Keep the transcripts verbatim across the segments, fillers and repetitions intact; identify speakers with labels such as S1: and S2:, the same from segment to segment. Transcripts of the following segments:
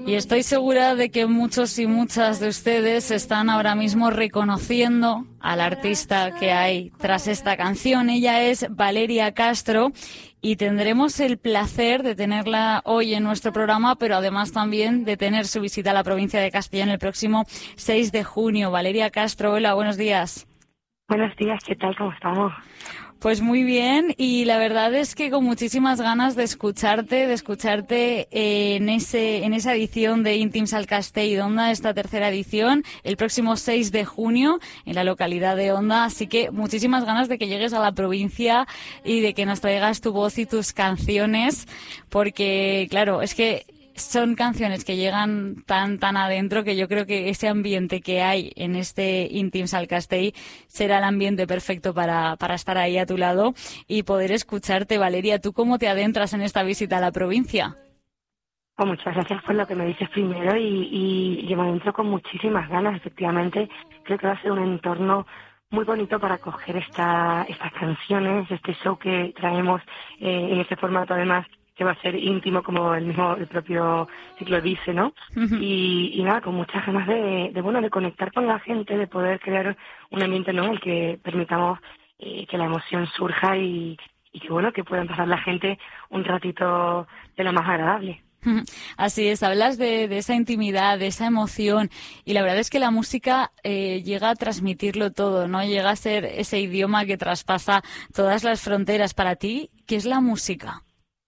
S1: Y estoy segura de que muchos y muchas de ustedes están ahora mismo reconociendo al artista que hay tras esta canción. Ella es Valeria Castro y tendremos el placer de tenerla hoy en nuestro programa, pero además también de tener su visita a la provincia de Castellón el próximo seis de junio. Valeria Castro, hola, buenos días.
S2: Buenos días, ¿qué tal? ¿Cómo estamos?
S1: Pues muy bien, y la verdad es que con muchísimas ganas de escucharte, de escucharte en ese en esa edición de Íntims al Castell d'Onda, esta tercera edición, el próximo seis de junio en la localidad de Onda. Así que muchísimas ganas de que llegues a la provincia y de que nos traigas tu voz y tus canciones, porque claro, es que son canciones que llegan tan tan adentro que yo creo que ese ambiente que hay en este Íntims al Castell será el ambiente perfecto para, para estar ahí a tu lado y poder escucharte. Valeria, ¿tú cómo te adentras en esta visita a la provincia?
S2: Pues muchas gracias por lo que me dices primero y, y yo me adentro con muchísimas ganas, efectivamente. Creo que va a ser un entorno muy bonito para coger esta, estas canciones, este show que traemos eh, en este formato además, que va a ser íntimo, como el mismo el propio ciclo dice, ¿no? Uh-huh. Y, y nada, con muchas ganas de, de, bueno, de conectar con la gente, de poder crear un ambiente, ¿no?, en el que permitamos eh, que la emoción surja y, y que, bueno, que pueda pasar la gente un ratito de lo más agradable.
S1: Así es, hablas de, de esa intimidad, de esa emoción, y la verdad es que la música eh, llega a transmitirlo todo, ¿no? Llega a ser ese idioma que traspasa todas las fronteras. Para ti, ¿qué es la música?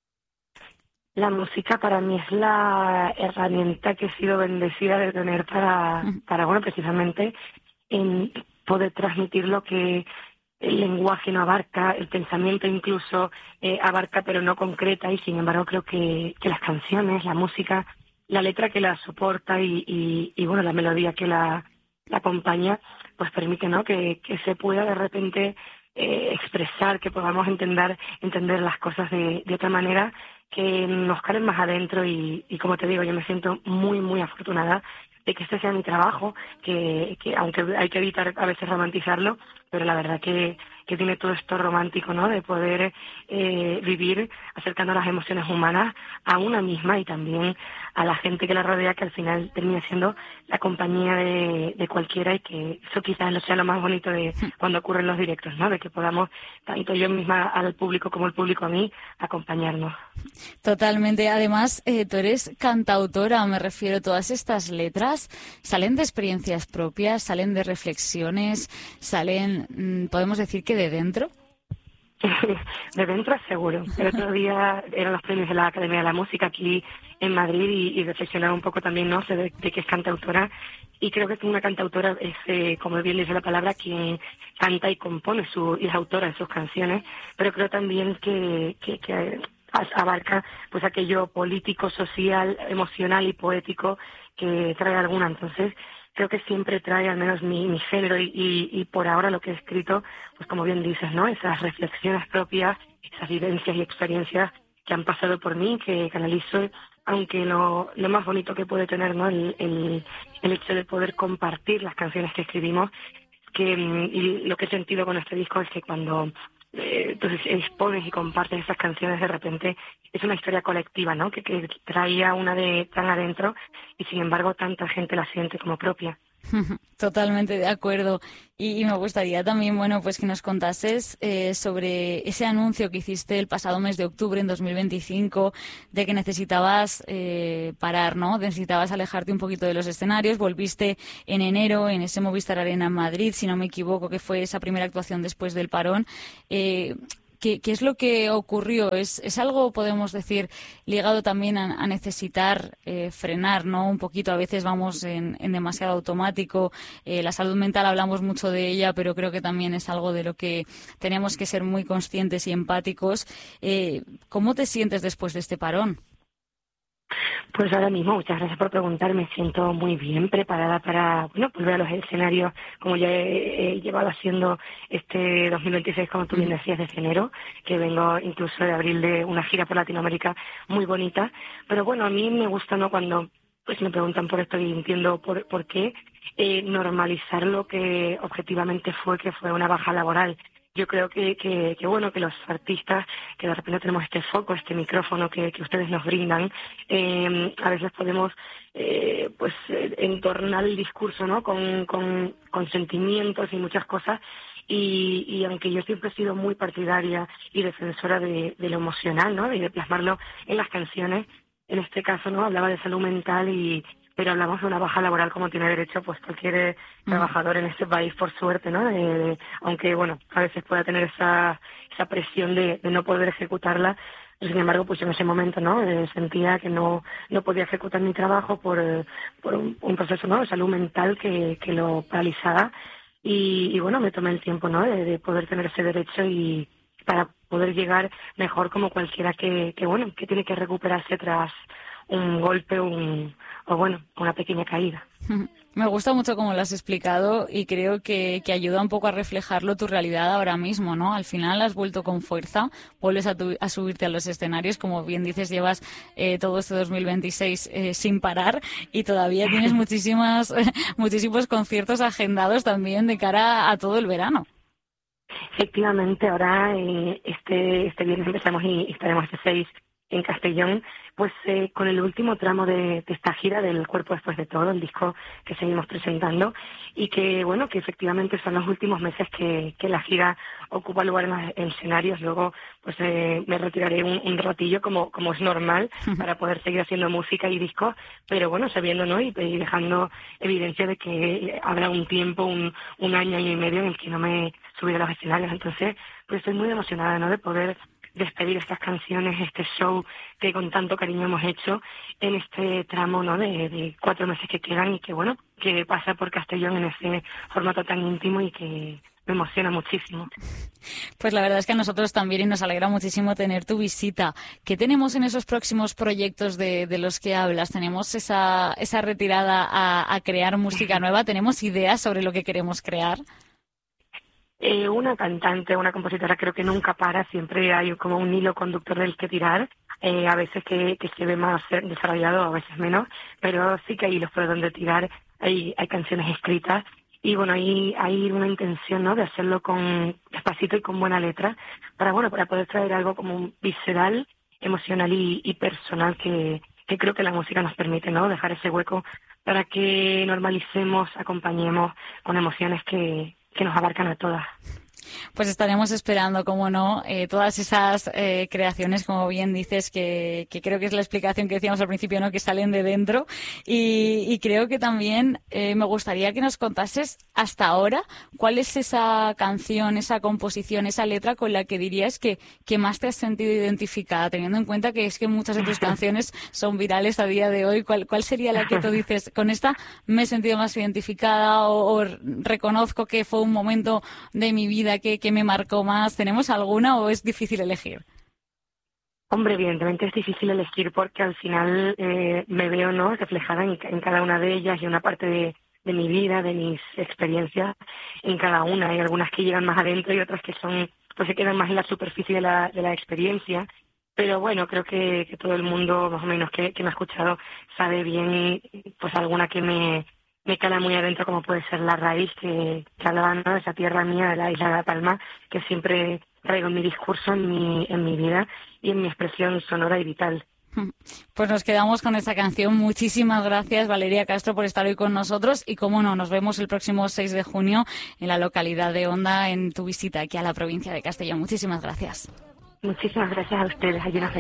S2: La música para mí es la herramienta que he sido bendecida de tener para, para bueno, precisamente en poder transmitir lo que el lenguaje no abarca, el pensamiento incluso eh, abarca pero no concreta, y sin embargo creo que, que las canciones, la música, la letra que la soporta y, y, y bueno, la melodía que la, la acompaña, pues permite, ¿no?, que, que se pueda de repente eh, expresar, que podamos entender, entender las cosas de, de otra manera, que nos calen más adentro y, y como te digo, yo me siento muy, muy afortunada de que este sea mi trabajo, que, que aunque hay que evitar a veces romantizarlo, pero la verdad que, que tiene todo esto romántico, ¿no?, de poder eh, vivir acercando las emociones humanas a una misma y también a la gente que la rodea, que al final termina siendo la compañía de, de cualquiera, y que eso quizás sea lo más bonito de cuando ocurren los directos, ¿no?, de que podamos, tanto yo misma al público como el público a mí, acompañarnos.
S1: Totalmente. Además, eh, tú eres cantautora, me refiero, todas estas letras salen de experiencias propias, salen de reflexiones, salen, mmm, podemos decir que de dentro.
S2: De dentro seguro. El otro día eran los premios de la Academia de la Música aquí en Madrid y, y reflexionaba un poco también, no sé, de, de que es cantautora, y creo que una cantautora es, eh, como bien dice la palabra, quien canta y compone su, y es autora de sus canciones, pero creo también que, que, que abarca pues aquello político, social, emocional y poético que trae alguna. Entonces creo que siempre trae al menos mi, mi género y, y, y por ahora lo que he escrito, pues como bien dices, ¿no?, esas reflexiones propias, esas vivencias y experiencias que han pasado por mí, que canalizo, aunque lo, lo más bonito que puede tener, ¿no?, el, el, el hecho de poder compartir las canciones que escribimos, que y lo que he sentido con este disco es que cuando eh, entonces expones y compartes esas canciones, de repente es una historia colectiva, ¿no?, que, que traía una de tan adentro y sin embargo tanta gente la siente como propia.
S1: Totalmente de acuerdo. Y, y me gustaría también, bueno, pues que nos contases eh, sobre ese anuncio que hiciste el pasado mes de octubre en dos mil veinticinco, de que necesitabas eh, parar, ¿no? Necesitabas alejarte un poquito de los escenarios. Volviste en enero en ese Movistar Arena en Madrid, si no me equivoco, que fue esa primera actuación después del parón. Eh, ¿Qué, ¿Qué es lo que ocurrió? ¿Es, es algo, podemos decir, ligado también a, a necesitar eh, frenar, ¿no?, un poquito? A veces vamos en, en demasiado automático. Eh, la salud mental hablamos mucho de ella, pero creo que también es algo de lo que tenemos que ser muy conscientes y empáticos. Eh, ¿Cómo te sientes después de este parón?
S2: Pues ahora mismo, muchas gracias por preguntar, me siento muy bien preparada para, bueno, volver a los escenarios, como ya he, he llevado haciendo este dos mil veintiséis, como tú bien decías, desde enero, que vengo incluso de abril de una gira por Latinoamérica muy bonita. Pero bueno, a mí me gusta, ¿no?, cuando pues me preguntan por esto y entiendo por, por qué, eh, normalizar lo que objetivamente fue, que fue una baja laboral. yo creo que, que, que bueno, que los artistas, que de repente tenemos este foco, este micrófono que, que ustedes nos brindan, eh, a veces podemos eh, pues eh, entornar el discurso, ¿no? Con, con, con sentimientos y muchas cosas. Y, y aunque yo siempre he sido muy partidaria y defensora de, de lo emocional, ¿no? Y de plasmarlo en las canciones, en este caso, ¿no? Hablaba de salud mental y pero hablamos de una baja laboral como tiene derecho pues cualquier eh, trabajador en este país, por suerte, ¿no? De, de, aunque, bueno, a veces pueda tener esa esa presión de, de no poder ejecutarla. Sin embargo, pues en ese momento, ¿no? Eh, sentía que no no podía ejecutar mi trabajo por, eh, por un, un proceso, ¿no? De salud mental que, que lo paralizaba. Y, y bueno, me tomé el tiempo, ¿no? De, de poder tener ese derecho y para poder llegar mejor como cualquiera que, que bueno, que tiene que recuperarse tras un golpe un, o bueno, una pequeña caída.
S1: Me gusta mucho cómo lo has explicado y creo que, que ayuda un poco a reflejarlo tu realidad ahora mismo, ¿no? Al final has vuelto con fuerza, vuelves a, tu, a subirte a los escenarios, como bien dices, llevas eh, todo este dos mil veintiséis eh, sin parar y todavía tienes muchísimas, eh, muchísimos conciertos agendados también de cara a todo el verano.
S2: Efectivamente, ahora eh, este este viernes empezamos y estaremos este seis en Castellón, pues eh, con el último tramo de, de esta gira del Cuerpo Después de Todo, el disco que seguimos presentando, y que, bueno, que efectivamente son los últimos meses que, que la gira ocupa lugar en los escenarios. Luego, pues eh, me retiraré un, un ratillo, como como es normal, para poder seguir haciendo música y discos, pero bueno, sabiendo, ¿no? Y, y dejando evidencia de que habrá un tiempo, un, un año, año y medio en el que no me subiré a los escenarios. Entonces, pues estoy muy emocionada, ¿no? De poder despedir estas canciones, este show que con tanto cariño hemos hecho en este tramo, ¿no? De, de cuatro meses que quedan y que, bueno, que pasa por Castellón en ese formato tan íntimo y que me emociona muchísimo.
S1: Pues la verdad es que a nosotros también y nos alegra muchísimo tener tu visita. ¿Qué tenemos en esos próximos proyectos de, de los que hablas? ¿Tenemos esa, esa retirada a, a crear música nueva? ¿Tenemos ideas sobre lo que queremos crear?
S2: Eh, una cantante, una compositora creo que nunca para, siempre hay como un hilo conductor del que tirar, eh, a veces que, que se ve más desarrollado, a veces menos, pero sí que hay hilos por donde tirar, hay, hay canciones escritas y bueno, hay, hay una intención, ¿no? De hacerlo con despacito y con buena letra, para bueno, para poder traer algo como visceral, emocional y, y personal que, que creo que la música nos permite, ¿no? Dejar ese hueco para que normalicemos, acompañemos con emociones que que nos abarcan a todas.
S1: Pues estaremos esperando, como no, eh, todas esas eh, creaciones, como bien dices, que, que creo que es la explicación que decíamos al principio, ¿no? Que salen de dentro. Y, y creo que también eh, me gustaría que nos contases hasta ahora cuál es esa canción, esa composición, esa letra con la que dirías que, que más te has sentido identificada, teniendo en cuenta que es que muchas de tus canciones son virales a día de hoy. ¿Cuál, cuál sería la que tú dices, con esta me he sentido más identificada o, o reconozco que fue un momento de mi vida que, que me marcó más? ¿Tenemos alguna o es difícil elegir?
S2: Hombre, evidentemente es difícil elegir porque al final eh, me veo, ¿no?, reflejada en, en cada una de ellas y una parte de, de mi vida, de mis experiencias en cada una. Hay algunas que llegan más adentro y otras que son, pues se quedan más en la superficie de la, de la experiencia. Pero bueno, creo que, que todo el mundo, más o menos, que, que me ha escuchado, sabe bien, pues alguna que me, me cala muy adentro, como puede ser La Raíz, que, que hablaba, ¿no?, de esa tierra mía, de la isla de La Palma, que siempre traigo en mi discurso, en mi, en mi vida y en mi expresión sonora y vital.
S1: Pues nos quedamos con esta canción. Muchísimas gracias, Valeria Castro, por estar hoy con nosotros y, como no, nos vemos el próximo seis de junio en la localidad de Onda en tu visita aquí a la provincia de Castellón. Muchísimas gracias.
S2: Muchísimas gracias a ustedes. Allí nos vemos.